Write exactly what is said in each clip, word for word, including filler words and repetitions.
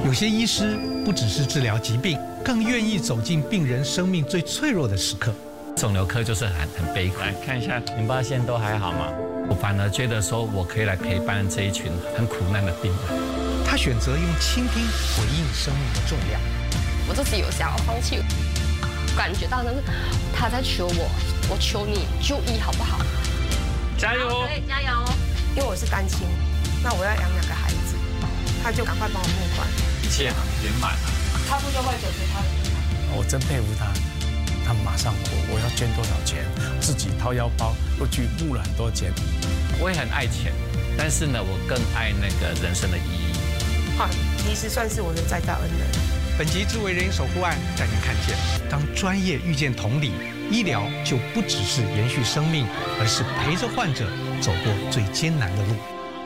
有些医师不只是治疗疾病，更愿意走进病人生命最脆弱的时刻。 肿瘤科就是很很悲苦。来看一下淋巴腺都还好吗？我反而觉得说我可以来陪伴这一群很苦难的病人。 他选择用倾听回应生命的重量。 我自己有想要放弃，感觉到那是他在求我，我求你就医好不好？ 加油！ 可以加油！ 因为我是单亲，那我要养两个孩子，他就赶快帮我募款， 一切很圆满啊。 他不就会解决他的困难？ 我真佩服他。他马上我我要捐多少钱，自己掏腰包又去募了很多钱。 我也很爱钱，但是呢，我更爱那个人生的意义。 好，其实算是我的再造恩人。 本集智为人守护案带您看见，当专业遇见同理，医疗就不只是延续生命，而是陪着患者走过最艰难的路。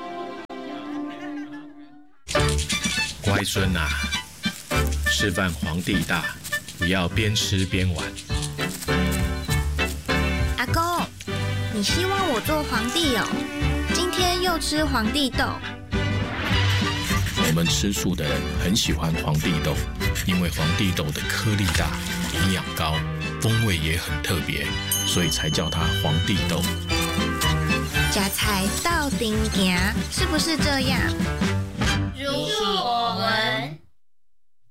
乖孙啊，吃饭皇帝大，不要边吃边玩。 阿公，你希望我做皇帝哦？今天又吃皇帝豆。 我们吃素的人很喜欢皇帝豆，因为皇帝豆的颗粒大、营养高、风味也很特别，所以才叫它皇帝豆。 夹菜到顶行，是不是这样？ 如果